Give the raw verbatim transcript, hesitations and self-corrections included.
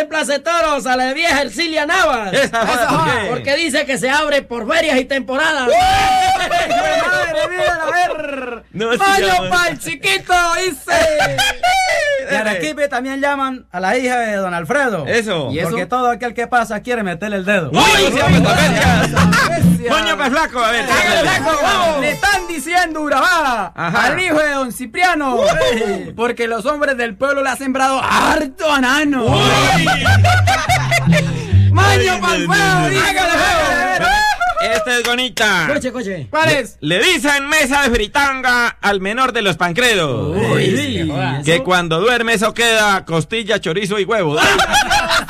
en Plaza de Toros a la vieja Ercilia Navas. Esa joda, ¿por qué? Porque dice que se abre por ferias y temporadas. ¡Madre mía, a ver! No, ¡Mayo pa'l chiquito, dice! De Arequipe también llaman a la hija de don Alfredo. Eso. ¿Y porque todo aquel que pasa quiere meterle el dedo. ¡Uy! ¡Se llama esta bestia! ¡Coño, pues flaco! A ver, ¡Hágale, flaco, vamos! Le están diciendo Urabá Ajá. al hijo de don Cipriano. Uy. Porque los hombres del pueblo le han sembrado harto anano. ¡Maño pa'l fuego! ¡Hágale, fuego! Esta es bonita. Coche, coche. ¿Cuál es? Le dicen mesa de fritanga al menor de los pancredos. Uy, sí, joda. Que cuando duerme eso queda costilla, chorizo y huevo.